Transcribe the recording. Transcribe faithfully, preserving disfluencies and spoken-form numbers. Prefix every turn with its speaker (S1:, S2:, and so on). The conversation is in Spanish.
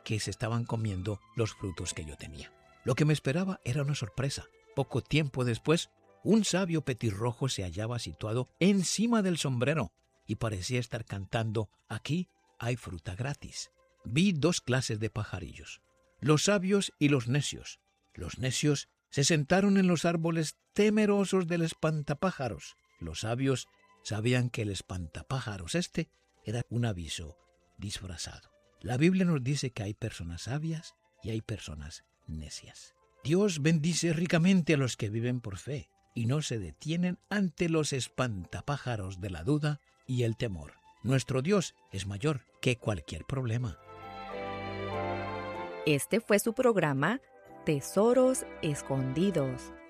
S1: que se estaban comiendo los frutos que yo tenía. Lo que me esperaba era una sorpresa. Poco tiempo después, un sabio petirrojo se hallaba situado encima del sombrero y parecía estar cantando: «Aquí hay fruta gratis». Vi dos clases de pajarillos, los sabios y los necios. Los necios se sentaron en los árboles temerosos del espantapájaros. Los sabios sabían que el espantapájaros este era un aviso disfrazado. La Biblia nos dice que hay personas sabias y hay personas necias. Dios bendice ricamente a los que viven por fe y no se detienen ante los espantapájaros de la duda y el temor. Nuestro Dios es mayor que cualquier problema.
S2: Este fue su programa Tesoros Escondidos.